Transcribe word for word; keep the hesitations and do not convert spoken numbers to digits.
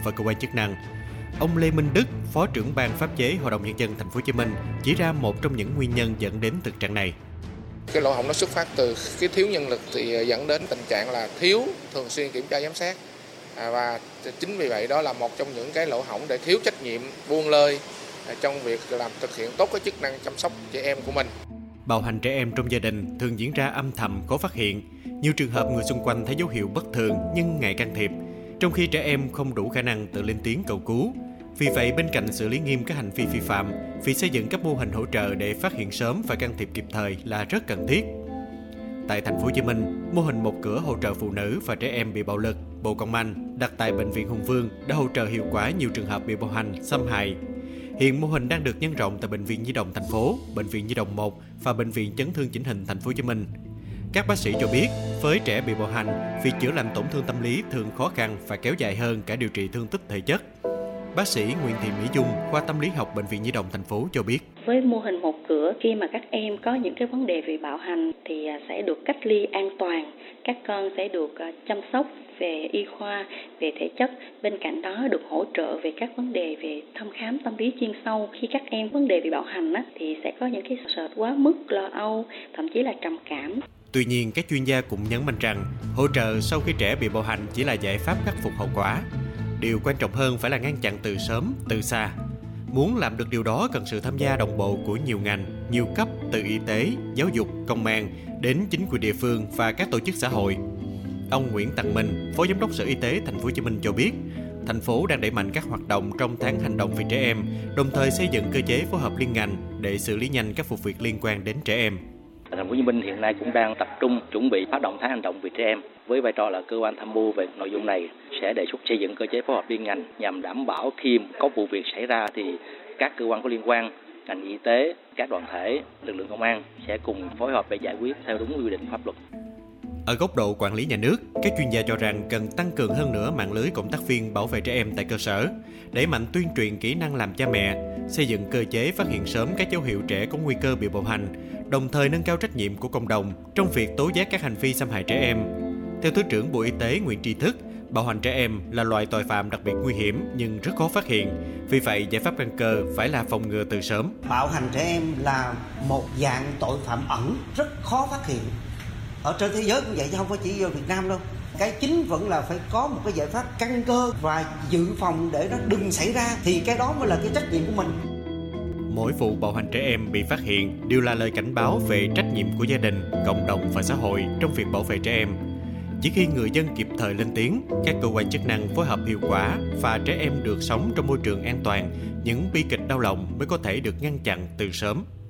và cơ quan chức năng. Ông Lê Minh Đức, Phó trưởng ban pháp chế Hội đồng Nhân dân Thành phố Hồ Chí Minh chỉ ra một trong những nguyên nhân dẫn đến thực trạng này. Cái lỗ hổng nó xuất phát từ cái thiếu nhân lực thì dẫn đến tình trạng là thiếu thường xuyên kiểm tra giám sát. À, và chính vì vậy đó là một trong những cái lỗ hổng để thiếu trách nhiệm buông lơi trong việc làm thực hiện tốt cái chức năng chăm sóc trẻ em của mình. Bạo hành trẻ em trong gia đình thường diễn ra âm thầm, khó phát hiện. Nhiều trường hợp người xung quanh thấy dấu hiệu bất thường nhưng ngại can thiệp, trong khi trẻ em không đủ khả năng tự lên tiếng cầu cứu. Vì vậy, bên cạnh xử lý nghiêm các hành vi vi phạm, việc xây dựng các mô hình hỗ trợ để phát hiện sớm và can thiệp kịp thời là rất cần thiết. Tại Thành phố Hồ Chí Minh, mô hình một cửa hỗ trợ phụ nữ và trẻ em bị bạo lực, Bộ Công an đặt tại Bệnh viện Hùng Vương đã hỗ trợ hiệu quả nhiều trường hợp bị bạo hành, xâm hại. Hiện mô hình đang được nhân rộng tại Bệnh viện Nhi đồng thành phố, Bệnh viện Nhi đồng một và Bệnh viện Chấn thương chỉnh hình Thành phố Hồ Chí Minh. Các bác sĩ cho biết, với trẻ bị bạo hành, việc chữa lành tổn thương tâm lý thường khó khăn và kéo dài hơn cả điều trị thương tích thể chất. Bác sĩ Nguyễn Thị Mỹ Dung, khoa tâm lý học Bệnh viện Nhi đồng thành phố cho biết. Với mô hình một cửa, khi mà các em có những cái vấn đề về bạo hành thì sẽ được cách ly an toàn, các con sẽ được chăm sóc về y khoa, về thể chất. Bên cạnh đó được hỗ trợ về các vấn đề về thăm khám tâm lý chuyên sâu. Khi các em vấn đề bị bạo hành á, thì sẽ có những cái sợ quá mức, lo âu, thậm chí là trầm cảm. Tuy nhiên, các chuyên gia cũng nhấn mạnh rằng hỗ trợ sau khi trẻ bị bạo hành chỉ là giải pháp khắc phục hậu quả. Điều quan trọng hơn phải là ngăn chặn từ sớm, từ xa. Muốn làm được điều đó cần sự tham gia đồng bộ của nhiều ngành, nhiều cấp từ y tế, giáo dục, công an đến chính quyền địa phương và các tổ chức xã hội. Ông Nguyễn Tặng Minh, Phó Giám đốc Sở Y tế Thành phố Hồ Chí Minh cho biết, thành phố đang đẩy mạnh các hoạt động trong tháng hành động vì trẻ em, đồng thời xây dựng cơ chế phối hợp liên ngành để xử lý nhanh các vụ việc liên quan đến trẻ em. Thành phố Hồ Chí Minh hiện nay cũng đang tập trung chuẩn bị phát động tháng hành động vì trẻ em, với vai trò là cơ quan tham mưu về nội dung này sẽ đề xuất xây dựng cơ chế phối hợp liên ngành nhằm đảm bảo khi có vụ việc xảy ra thì các cơ quan có liên quan, ngành y tế, các đoàn thể, lực lượng công an sẽ cùng phối hợp để giải quyết theo đúng quy định pháp luật. Ở góc độ quản lý nhà nước, các chuyên gia cho rằng cần tăng cường hơn nữa mạng lưới cộng tác viên bảo vệ trẻ em tại cơ sở, đẩy mạnh tuyên truyền kỹ năng làm cha mẹ, xây dựng cơ chế phát hiện sớm các dấu hiệu trẻ có nguy cơ bị bạo hành, đồng thời nâng cao trách nhiệm của cộng đồng trong việc tố giác các hành vi xâm hại trẻ em. Theo Thứ trưởng Bộ Y tế Nguyễn Tri Thức, bạo hành trẻ em là loại tội phạm đặc biệt nguy hiểm nhưng rất khó phát hiện. Vì vậy, giải pháp căn cơ phải là phòng ngừa từ sớm. Bạo hành trẻ em là một dạng tội phạm ẩn rất khó phát hiện. Ở trên thế giới cũng vậy chứ không phải chỉ ở Việt Nam đâu. Cái chính vẫn là phải có một cái giải pháp căn cơ và dự phòng để nó đừng xảy ra, thì cái đó mới là cái trách nhiệm của mình. Mỗi vụ bạo hành trẻ em bị phát hiện đều là lời cảnh báo về trách nhiệm của gia đình, cộng đồng và xã hội trong việc bảo vệ trẻ em. Chỉ khi người dân kịp thời lên tiếng, các cơ quan chức năng phối hợp hiệu quả và trẻ em được sống trong môi trường an toàn, những bi kịch đau lòng mới có thể được ngăn chặn từ sớm.